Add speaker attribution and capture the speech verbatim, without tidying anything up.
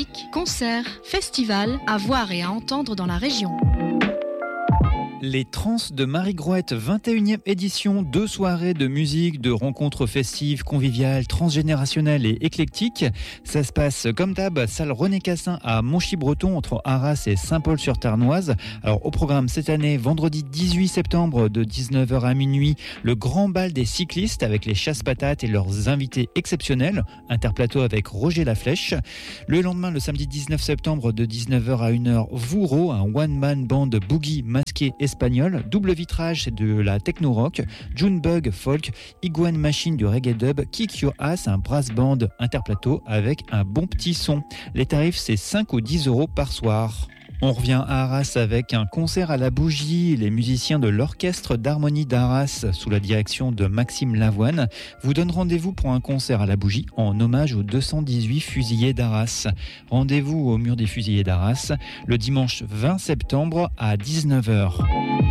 Speaker 1: musique, concerts, festivals à voir et à entendre dans la région.
Speaker 2: Les Trans de Marie Grouette, vingt et unième édition, deux soirées de musique, de rencontres festives, conviviales, transgénérationnelles et éclectiques. Ça se passe comme d'hab, salle René Cassin à Monchy-Breton entre Arras et Saint-Paul-sur-Ternoise. Alors au programme cette année, vendredi dix-huit septembre de dix-neuf heures à minuit, le grand bal des cyclistes avec les chasse-patates et leurs invités exceptionnels, interplateau avec Roger Laflèche. Le lendemain, le samedi dix-neuf septembre de dix-neuf heures à une heure, Vouro, un one-man band boogie masqué espagnol, double vitrage, c'est de la techno-rock, Junebug folk, Iguane Machine du reggae dub, Kick Your Ass, un brass band interplateau avec un bon petit son. Les tarifs, c'est cinq ou dix euros par soir. On revient à Arras avec un concert à la bougie. Les musiciens de l'Orchestre d'harmonie d'Arras, sous la direction de Maxime Lavoine, vous donnent rendez-vous pour un concert à la bougie en hommage aux deux cent dix-huit fusillés d'Arras. Rendez-vous au mur des fusillés d'Arras le dimanche vingt septembre à dix-neuf heures.